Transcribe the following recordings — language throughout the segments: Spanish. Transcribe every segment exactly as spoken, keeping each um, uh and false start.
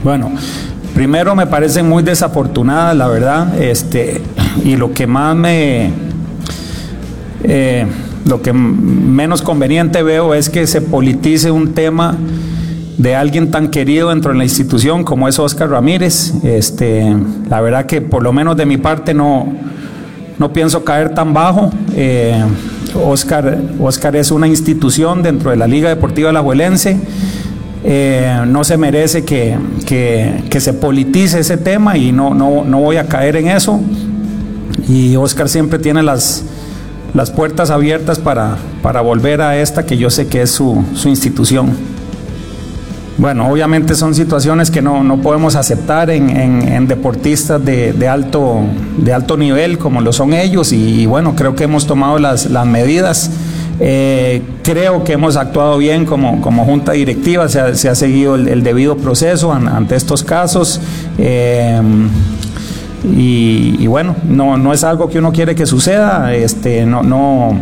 Bueno, primero me parecen muy desafortunadas, la verdad, este, y lo que más me, eh, lo que menos conveniente veo es que se politice un tema de alguien tan querido dentro de la institución como es Óscar Ramírez. Este, la verdad que por lo menos de mi parte no, no pienso caer tan bajo. Eh, Óscar, Óscar es una institución dentro de la Liga Deportiva Alajuelense. Eh, no se merece que, que, que se politice ese tema y no, no, no voy a caer en eso. Y Óscar siempre tiene las, las puertas abiertas para, para volver a esta que yo sé que es su, su institución. Bueno, obviamente son situaciones que no, no podemos aceptar en, en, en deportistas de, de, alto, de alto nivel como lo son ellos, y, y bueno, creo que hemos tomado las, las medidas. Eh, creo que hemos actuado bien como, como junta directiva, se ha, se ha seguido el, el debido proceso an, ante estos casos, eh, y, y bueno, no, no es algo que uno quiere que suceda, este, no, no,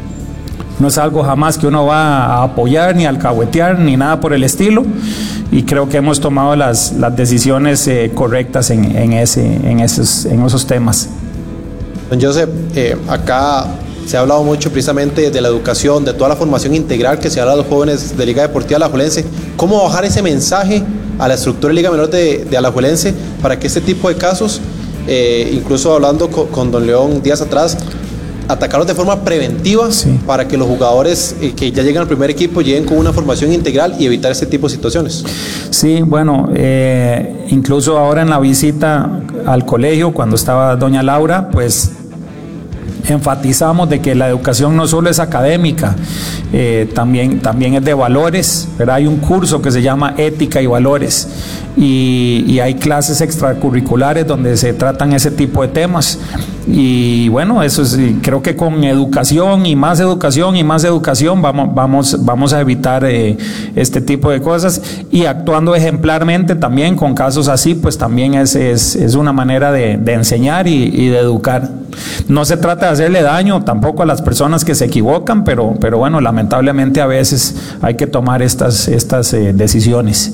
no es algo jamás que uno va a apoyar ni a alcahuetear ni nada por el estilo, y creo que hemos tomado las, las decisiones eh, correctas en, en, ese, en, esos, en esos temas. Don Joseph, eh, acá se ha hablado mucho precisamente de la educación, de toda la formación integral que se habla a los jóvenes de Liga Deportiva Alajuelense. ¿Cómo bajar ese mensaje a la estructura de Liga Menor de, de Alajuelense para que este tipo de casos, eh, incluso hablando con, con don León días atrás, atacarlos de forma preventiva, sí, para que los jugadores eh, que ya llegan al primer equipo lleguen con una formación integral y evitar este tipo de situaciones? Sí, bueno, eh, incluso ahora en la visita al colegio, cuando estaba doña Laura, pues enfatizamos de que la educación no solo es académica, eh, también, también es de valores, ¿verdad? Hay un curso que se llama Ética y Valores, y, y hay clases extracurriculares donde se tratan ese tipo de temas, y bueno, eso es, creo que con educación y más educación y más educación vamos, vamos, vamos a evitar eh, este tipo de cosas, y actuando ejemplarmente también con casos así, pues también es, es, es una manera de, de enseñar y, y de educar. No se trata de hacerle daño tampoco a las personas que se equivocan, pero, pero bueno, lamentablemente a veces hay que tomar estas, estas eh, decisiones.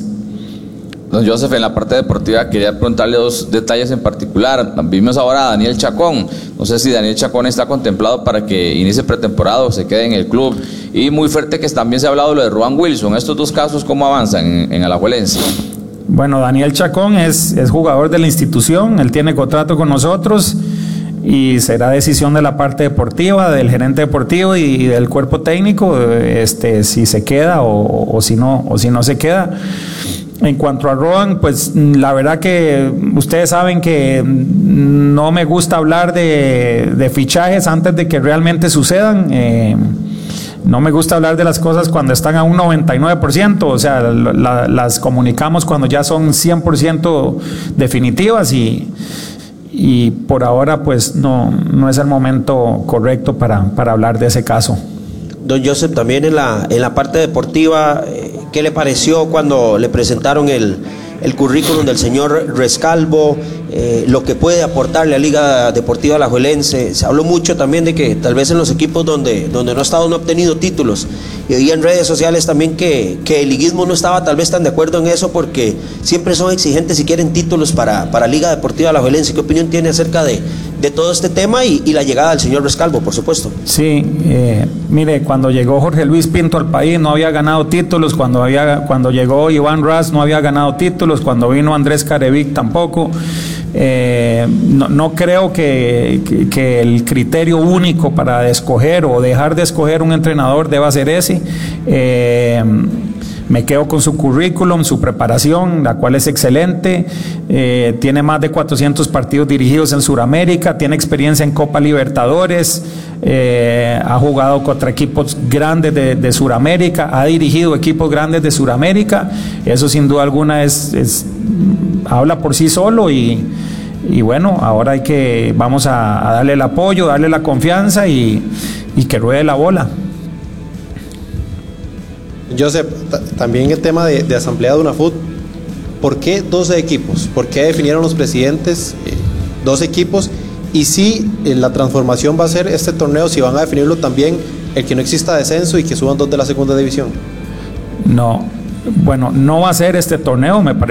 Don Joseph, en la parte deportiva quería preguntarle dos detalles en particular. Vimos ahora a Daniel Chacón. No sé si Daniel Chacón está contemplado para que inicie pretemporada o se quede en el club. Y muy fuerte que también se ha hablado de lo de Ruan Wilson. Estos dos casos, ¿cómo avanzan en, en Alajuelense? Bueno, Daniel Chacón es, es jugador de la institución, él tiene contrato con nosotros y será decisión de la parte deportiva, del gerente deportivo y, y del cuerpo técnico, este, si se queda o, o, si no, o si no se queda. En cuanto a Roan, pues la verdad que ustedes saben que no me gusta hablar de, de fichajes antes de que realmente sucedan. Eh, no me gusta hablar de las cosas cuando están a un noventa y nueve por ciento, o sea, la, las comunicamos cuando ya son cien por ciento definitivas, y, y por ahora pues no, no es el momento correcto para, para hablar de ese caso. Don Joseph, también en la, en la parte deportiva, ¿qué le pareció cuando le presentaron el, el currículum del señor Rescalvo, eh, lo que puede aportarle a Liga Deportiva Alajuelense? Se habló mucho también de que tal vez en los equipos donde, donde no ha estado, no ha obtenido títulos, y hoy en redes sociales también que, que el liguismo no estaba tal vez tan de acuerdo en eso, porque siempre son exigentes y quieren títulos para, para Liga Deportiva Alajuelense. ¿Qué opinión tiene acerca de, de todo este tema y, y la llegada del señor Rescalvo, por supuesto? Sí, eh, mire, cuando llegó Jorge Luis Pinto al país no había ganado títulos, cuando, había, cuando llegó Iván Ras no había ganado títulos, cuando vino Andrés Carevic tampoco. Eh, no, no creo que, que, que el criterio único para escoger o dejar de escoger un entrenador deba ser ese. Eh, me quedo con su currículum, su preparación, la cual es excelente. Eh, tiene más de cuatrocientos partidos dirigidos en Sudamérica, tiene experiencia en Copa Libertadores, eh, ha jugado contra equipos grandes de, de Sudamérica, ha dirigido equipos grandes de Sudamérica. Eso sin duda alguna es, es habla por sí solo, y, y bueno, ahora hay que, vamos a, a darle el apoyo, darle la confianza y, y que ruede la bola. Joseph, también el tema de, de asamblea de UNAFUT, ¿por qué doce equipos? ¿Por qué definieron los presidentes eh, dos equipos? Y si eh, la transformación va a ser este torneo, si van a definirlo también el que no exista descenso y que suban dos de la segunda división. No, bueno, no va a ser este torneo, me parece.